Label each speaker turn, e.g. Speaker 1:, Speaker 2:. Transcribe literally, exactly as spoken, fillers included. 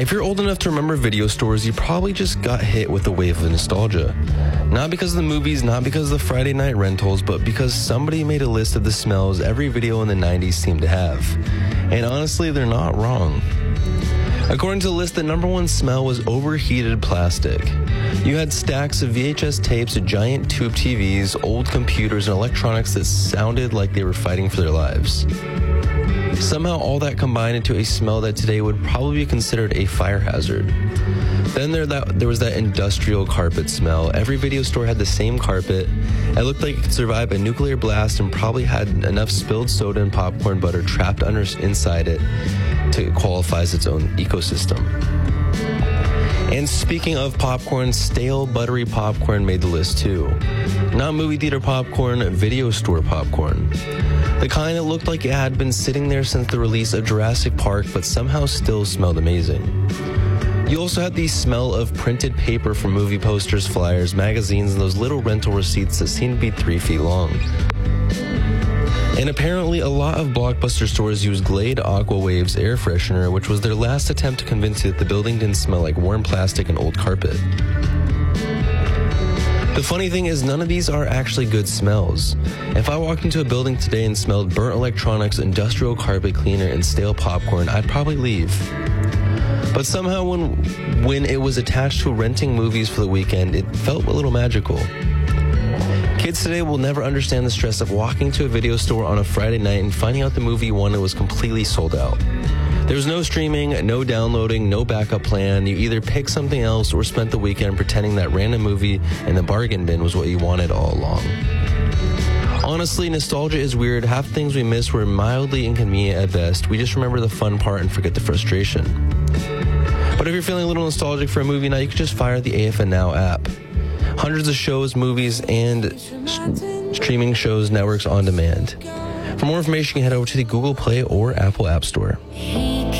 Speaker 1: If you're old enough to remember video stores, you probably just got hit with a wave of nostalgia. Not because of the movies, not because of the Friday night rentals, but because somebody made a list of the smells every video in the nineties seemed to have. And honestly, they're not wrong. According to the list, the number one smell was overheated plastic. You had stacks of V H S tapes, giant tube T Vs, old computers, and electronics that sounded like they were fighting for their lives. Somehow all that combined into a smell that today would probably be considered a fire hazard. Then there, that, there was that industrial carpet smell. Every video store had the same carpet. It looked like it could survive a nuclear blast and probably had enough spilled soda and popcorn butter trapped under inside it to qualify as its own ecosystem. And speaking of popcorn, stale buttery popcorn made the list too. Not movie theater popcorn, video store popcorn. The kind that looked like it had been sitting there since the release of Jurassic Park, but somehow still smelled amazing. You also had the smell of printed paper from movie posters, flyers, magazines, and those little rental receipts that seemed to be three feet long. And apparently a lot of Blockbuster stores use Glade Aqua Waves air freshener, which was their last attempt to convince you that the building didn't smell like worn plastic and old carpet. The funny thing is, none of these are actually good smells. If I walked into a building today and smelled burnt electronics, industrial carpet cleaner, and stale popcorn, I'd probably leave. But somehow when, when it was attached to renting movies for the weekend, it felt a little magical. Kids today will never understand the stress of walking to a video store on a Friday night and finding out the movie you wanted was completely sold out. There was no streaming, no downloading, no backup plan. You either picked something else or spent the weekend pretending that random movie in the bargain bin was what you wanted all along. Honestly, nostalgia is weird. Half the things we miss were mildly inconvenient at best. We just remember the fun part and forget the frustration. But if you're feeling a little nostalgic for a movie night, you can just fire the A F N Now app. Hundreds of shows, movies, and st- streaming shows, networks on demand. For more information, you can head over to the Google Play or Apple App Store.